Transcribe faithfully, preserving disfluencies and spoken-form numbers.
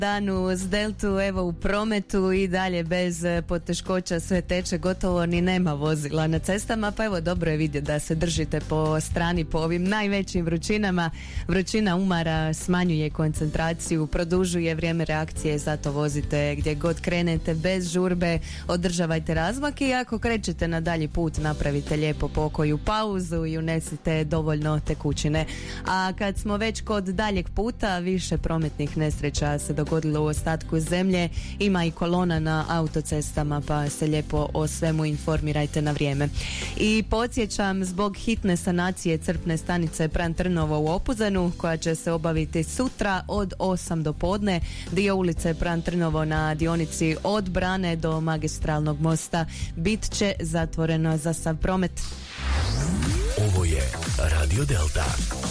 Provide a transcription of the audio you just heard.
Dan uz Deltu, evo u prometu i dalje bez poteškoća, sve teče, gotovo ni nema vozila na cestama, pa evo dobro je vidjeti da se držite po strani po ovim najvećim vrućinama. Vrućina umara, smanjuje koncentraciju, produžuje vrijeme reakcije, zato vozite gdje god krenete bez žurbe, održavajte razmak i ako krećete na dalji put napravite lijepo pokoju pauzu i unesite dovoljno tekućine. A kad smo već kod daljeg puta, više prometnih nesreća se dogodilo u ostatku zemlje, ima i kolona na autocestama, pa se lijepo o svemu informirajte na vrijeme. I podsjećam, zbog hitne sanacije crpne stanice Pran Trnovo u Opuzenu, koja će se obaviti sutra od osam do podne, dio ulice Pran Trnovo na dionici od Brane do magistralnog mosta bit će zatvoreno za sav promet. Ovo je Radio Delta.